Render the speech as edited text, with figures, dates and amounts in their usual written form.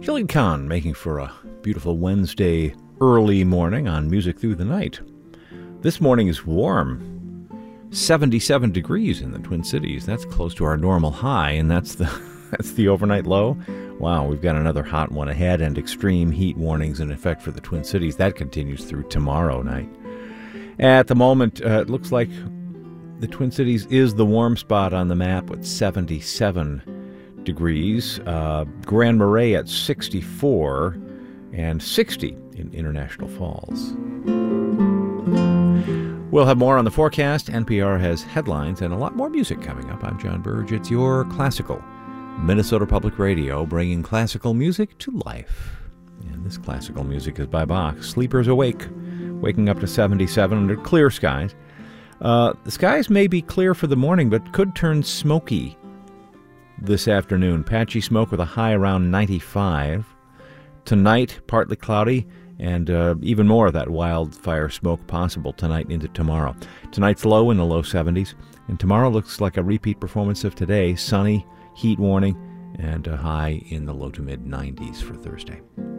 Shahid Khan making for a beautiful Wednesday early morning on Music Through the Night. This morning is warm, 77 degrees in the Twin Cities. That's close to our normal high, and that's the overnight low. Wow, we've got another hot one ahead and extreme heat warnings in effect for the Twin Cities. That continues through tomorrow night. At the moment, it looks like the Twin Cities is the warm spot on the map with 77 degrees. Grand Marais at 64 and 60 in International Falls. We'll have more on the forecast. NPR has headlines and a lot more music coming up. I'm John Burge. It's your classical Minnesota Public Radio, bringing classical music to life. And this classical music is by Bach. Sleepers Awake, waking up to 77 under clear skies. The skies may be clear for the morning, but could turn smoky this afternoon. Patchy smoke with a high around 95. Tonight, partly cloudy, and even more of that wildfire smoke possible tonight into tomorrow. Tonight's low in the low 70s, and tomorrow looks like a repeat performance of today. Sunny, heat warning, and a high in the low to mid 90s for Thursday.